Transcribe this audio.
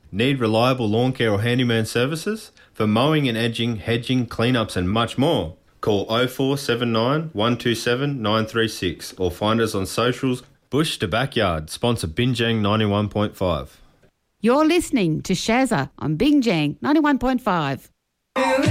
Need reliable lawn care or handyman services? For mowing and edging, hedging, cleanups and much more. Call 0479 127 936 or find us on socials. Bush to Backyard, sponsor Binjang 91.5. You're listening to Shazza on Binjang 91.5.